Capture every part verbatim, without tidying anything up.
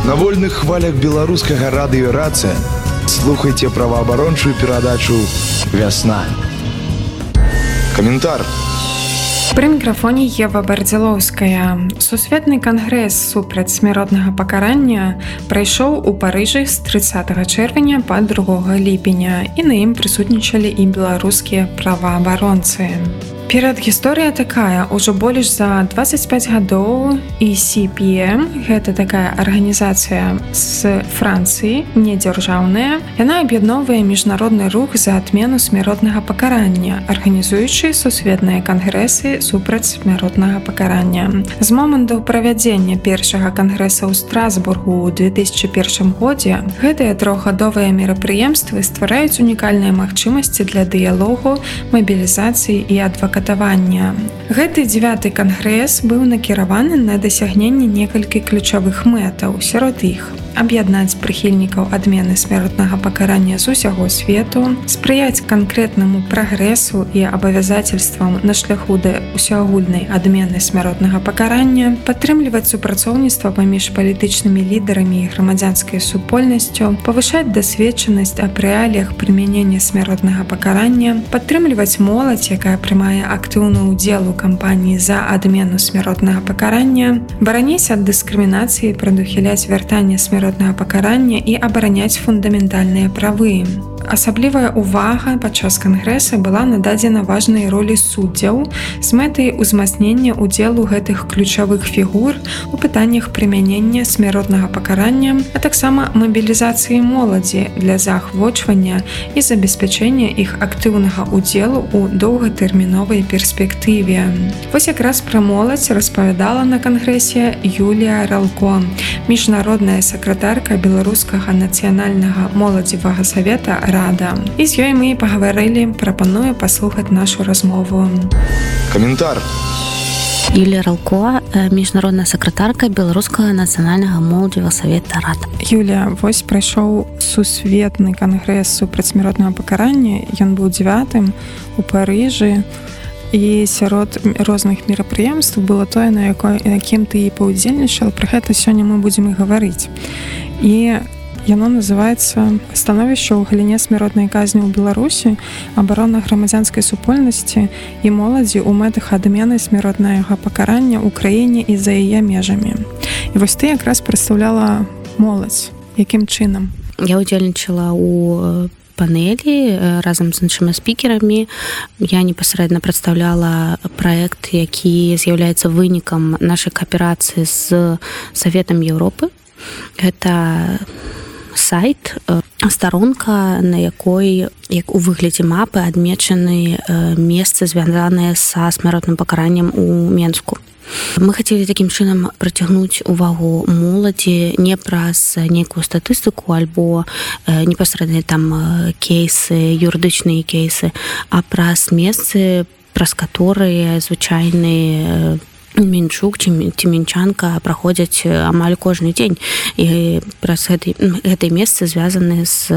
На вольных хвалях беларускага радыё «Рацыя» слухайте праваабарончую перадачу «Вясна». Каментар. Пры мікрафоне Ева Бардзілоўская. Сусветны кангрэс супраць смяротнага пакарання прайшоў у Парыжы з трыццатага чэрвеня па другога ліпеня, і на ім прысутнічалі і беларускія праваабаронцы. Перадгісторыя такая: ужо больш за дваццаць пяць гадоў і си пі эм, гэта такая арганізацыя з Францыі, недзяржаўная, яна аб'ядноўвае міжнародны рух за адмену смяротнага пакарання, арганізуючы сусветныя кангрэсы супраць смяротнага пакарання. З моманту правядзення першага кангрэса ў Страсбургу ў две тысячы першым годзе гэтыя трохгадовыя мерапрыемствы ствараюць унікальныя магчымасці для дыялогу, мабілізацыі і адвакатуры. Гэты дзевяты кангрэс быў накіраваны на дасягненне некалькі ключавых мэтаў. Сярод іх аб'яднаць прыхільнікаў адмены смяротнага пакарання з усяго свету, спрыяць канкрэтнаму прагрэсу і абавязацельствам на шляху да усеагульнай адмены смяротнага пакарання, падтрымліваць супрацоўніцтва паміж палітычнымі лідарамі і грамадзянскай супольнасцю, павышаць дасведчанасць аб рэаліях прымянення смяротнага пакарання, падтрымліваць моладзь, якая прымае актыўны ўдзел у кампаніі за адмену смяротнага пакарання, бараніць ад дыскрымінацыі, прадухіляць вяртанне смяротнага пакарання і абараняць фундаментальныя правы. Асаблівая ўвага падчас кангрэса была нададзена важнай ролі суддзяў з мэтай узмацнення ўдзелу гэтых ключавых фігур у пытаннях прымянення смяротнага пакарання, а таксама мабілізацыі моладзі для заахвочвання і забеспячэння іх актыўнага ўдзелу ў доўгатэрміновай перспектыве. Вось якраз пра моладзь распавядала на кангрэсе Юлія Ралко, міжнародная сакратарка беларускага нацыянальнага моладзевага савета «Рада». І з ёй мы пагаварылі, прапаную паслухаць нашу размову. Каментар. Юлія Ралко, міжнародная сакратарка беларускага нацыянальнага моладзевага савета «Рада». Юлія, вось прайшоў сусветны кангрэс супраць смяротнага пакарання. Ён быў дзевятым у Парыжы. І сярод розных мерапрыемстваў было тое, на якім ты і паўдзельнічала. Пра гэта сёння мы будзем і гаварыць. І яно называецца «Становішча ў галіне смяротнай казні ў Беларусі, абарона грамадзянскай супольнасці і моладзі ў мэтах адмены смяротнага пакарання ў краіне і за яе межамі». І вось ты якраз прадстаўляла моладзь. Якім чынам? Я ўдзельнічала ў панелі разам з іншымі спікерамі. Я непасрэдна прадстаўляла праект, які з'яўляецца вынікам нашай кааперацыі з Саветам Еўропы. Гэта сайт, старонка, на якой, як у выглядзе мапы, адмечаны месцы, звязаныя са смяротным пакараннем у Менску. Мы хацелі такім чынам прыцягнуць увагу моладзі не праз нейкую статыстыку альбо непасрэдныя там кейсы, юрыдычныя кейсы, а праз месцы, праз каторыя звычайныя Мінчук ці мінчанка праходзяць амаль кожны дзень. І праз гэтай, гэтай месцы звязаны з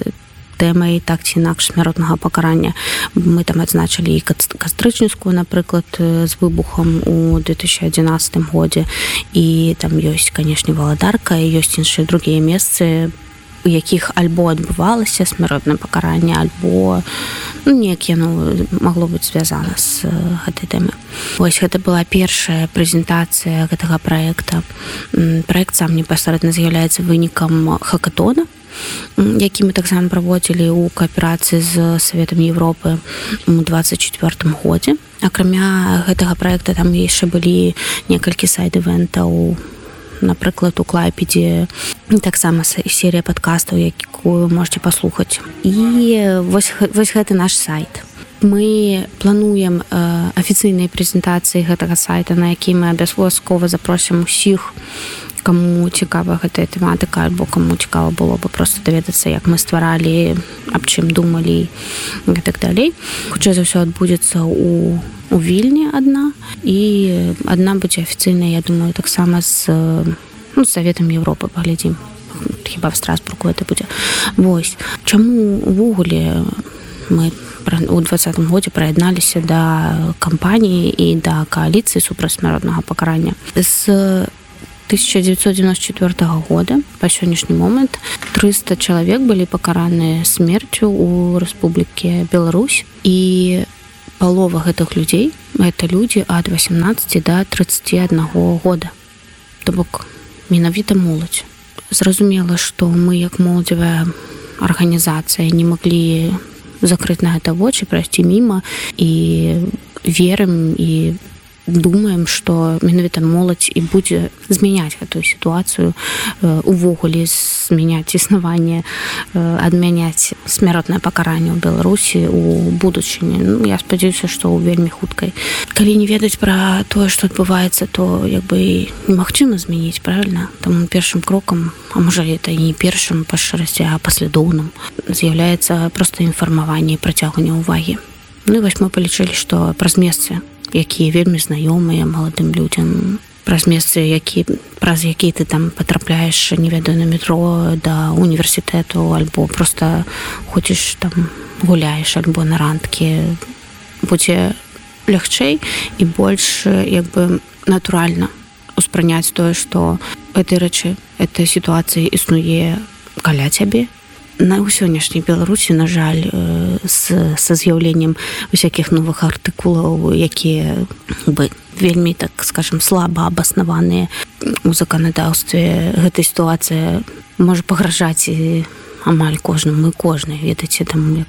тэмай так ці інакш смяротнага пакарання. Мы там адзначылі і кастрычніцкую, напрыклад, з выбухам у две тысячи адзінаццатым годзе. І там ёсць, канешне, Валадарка, і ёсць іншыя другія месцы, у якіх альбо адбывалася смяротнае пакаранне, альбо ну, неяк яно магло быць звязана з гэтай тэмай. Вось гэта была першая прэзентацыя гэтага праекта. Праект сам непасрэдна з'яўляецца вынікам хакатона, які мы таксама праводзілі ў кааперацыі з Саветам Еўропы у двадцать чацвёртым годзе. Акрамя гэтага праекта там яшчэ былі некалькі сайд-івентаў, напрыклад, у Клайпедзе таксама серія падкастаў, якую можете паслухаць. І вось, вось гэты наш сайт. Мы плануем э, афіцыйныя прэзентацыі гэтага сайта, на які мы абавязкова запросім усіх, каму цікава гэтая тэматыка, альбо каму цікава было бы проста даведацца, як мы стваралі, аб чым думалі і так далей. Хутчэй за ўсё адбудзецца у у Вільні адна, і адна будзе афіцыйная, я думаю, таксама з, ну, з Саветам Еўропы, паглядзім. Хіба в Страсбургу гэта будзе. Вось. Чаму увогуле мы у двадцатым годзе прыядналіся да кампаніі і да кааліцыі супраць смяротнага пакарання? З тысяча девятьсот девяносто четвёртого года по сённяшні момент триста чалавек былі пакараныя смерцю ў Рэспубліке Беларусь, і палова гэтых людзей гэта людзі ад васемнаццаці да трыццаці аднаго года. То бок менавіта моладзь. Зразумела, што мы як моладзевая арганізацыя не маглі закрыць на гэта вочы, прайсці міма, і верым і думаем, што менавіта моладзь і будзе змяняць гэтую сітуацыю, увогуле змяняць існаванне, адмяняць смяротнае пакаранне ў Беларусі ў будучыні. Ну, я спадзяюся, што ў вельмі хуткай. Калі не ведаць пра тое, што адбываецца, то як бы немагчыма змяніць, правільна? Таму першым крокам, а можа гэта і не першым па шчырасці, а паслядоўным, з'яўляецца проста інфармаванне і прыцягванне ўвагі. Ну і вось мы палічылі, што праз месцы, якія вельмі знаёмыя маладым людзям, праз месцы, які, праз які ты там патрапляеш, не ведаю, на метро да універсітэту, альбо проста ходзіш там, гуляеш, альбо на рандкі, будзе лягчэй і больш як бы натуральна успрыняць тое, што гэтай рэчы, этой сітуацыі існуе каля цябе. На сённяшняй Беларусі, на жаль, з, са з'яўленнем усякіх новых артыкулаў, якія бы вельмі, так скажем, слаба абаснаваныя у заканадаўстве, гэтая сітуацыя можа пагражаць і амаль кожнаму і кожнай. Ведаеце, там, як,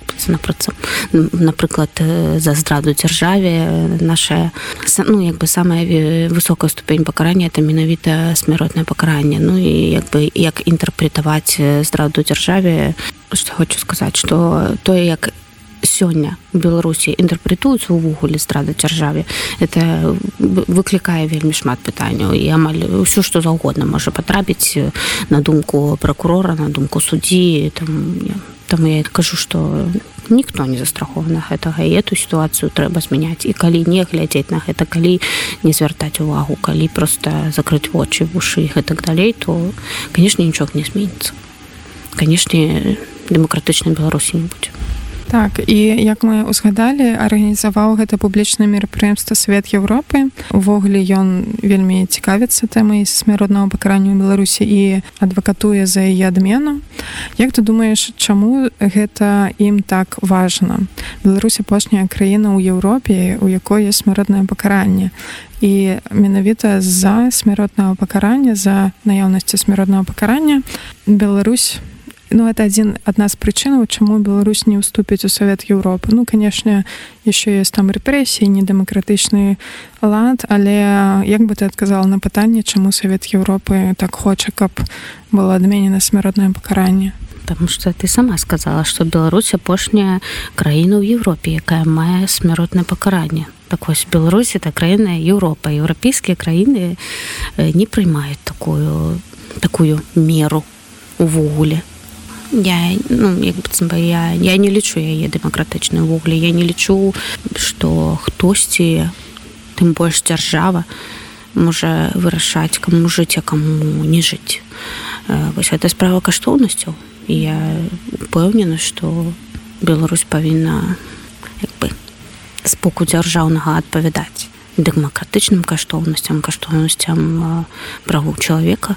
напрыклад, за здраду дзяржаве наша, ну, як бы, самая высокая ступень пакарання это менавіта смяротнае пакаранне. Ну і як бы як інтэрпрэтаваць здраду дзяржаве, што хочу сказаць, што тое, як сёння у Беларусі інтэрпрэтуецца ўвогуле здрада дзяржаве, это выклікае вельмі шмат пытанняў, і амаль ўсё, што заўгодна можа патрапіць на думку пракурора, на думку суддзі. Там, там я кажу, што ніхто не застрахованы гэтага, і эту сітуацыю трэба змяняць. І калі не глядзець на гэта, калі не звяртаць увагу, калі проста закрыць вочы, вушы і гэтак далей, то, канешне, нічога не зменіцца. Канешне, дэмакратычнай Беларусі не будзе. Так, і як мы узгадалі, арганізаваў гэта публічнае мерапрыемства Свет Еўропы. Увогуле ён вельмі цікавіцца тэмай смяротнага пакарання ў Беларусі і адвакатуе за яе адмену. Як ты думаеш, чаму гэта ім так важна? Беларусь апошняя краіна ў Еўропе, у якой ёсць смяротнае пакаранне. І менавіта з-за смяротнага пакарання, за наяўнасці смяротнага пакарання Беларусь, ну, это один, одна з прычынаў, чаму Беларусь не ўступіць у Савет Еўропы. Ну, конечно, еще есть там рэпрэсіі, недэмакратычны лад, але як бы ты адказала на пытанне, чаму Савет Еўропы так хоча, каб было адменена смяротнае пакаранне? Потому что ты сама сказала, что Беларусь апошняя краіна ў Еўропе, якая мае смяротнае пакаранне. Так вось, Беларусь это краіна Еўропа. Еўрапейскія краіны не прымаюць такую, такую меру увогуле. Я, ну, як бы, я, я не лічу яе дэмакратычнай увогуле. Я не лічу, што хтосьці, тым больш дзяржава, можа вырашаць, каму жыць, а каму не жыць. Вось гэта справа каштоўнасцяў. І я упэўнена, што Беларусь павінна, як бы, з боку дзяржаўнага адпавядаць дэмакратычным каштоўнасцям, каштоўнасцям правоў чалавека.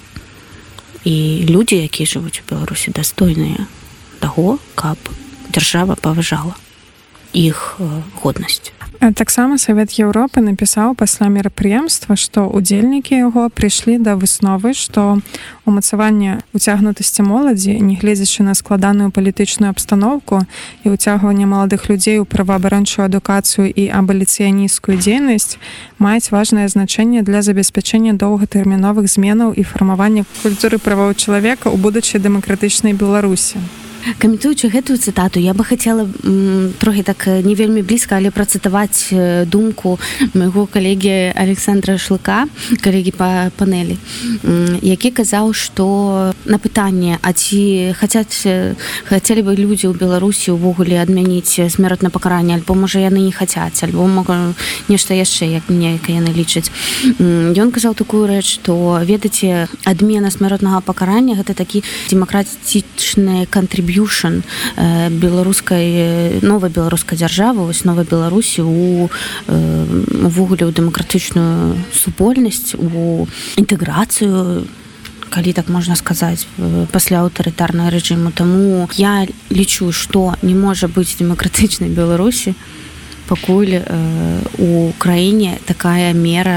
І людзі, якія жывуць у Беларусі, дастойныя таго, каб дзяржава паважала іх годнасць. Таксама Савет Еўропы напісаў пасля мерапрыемства, што удзельнікі яго прыйшлі да высновы, што умацаванне уцягнутасці моладзі, не гледзячы на складаную палітычную абстаноўку і ўцягванне маладых людзей у праваабарончую адукацыю і абаліцыянісцкую дзейнасць, маюць важнае значэнне для забеспячэння доўгатэрміновых зменаў і фармавання культуры правоў чалавека ў будучай дэмакратычнай Беларусі. Каментуючы гэтую цытату, я бы хацела м, трохі так не вельмі блізка, але працытаваць думку майго калегі Александра Шлыка, калегі па панелі, м, які казаў, што на пытанне, а ці хацяць, хацелі бы людзі ў Беларусі ўвогуле адмяніць смяротнае пакаранне, альбо можа яны не хацяць, альбо можа нешта яшчэ, як неяк яны лічаць. Ён казаў такую рэч, што ведаеце, адмена смяротнага пакарання гэта такі дэмакратычны кантрыб'ют contribution беларускай новай беларускай дзяржавы, вось новай Беларусі у увогуле ў дэмакратычную супольнасць, у інтэграцыю, калі так можна сказаць, пасля аўтарытарнага рэжыму. Таму я лічу, што не можа быць дэмакратычнай Беларусі, пакуль у краіне такая мера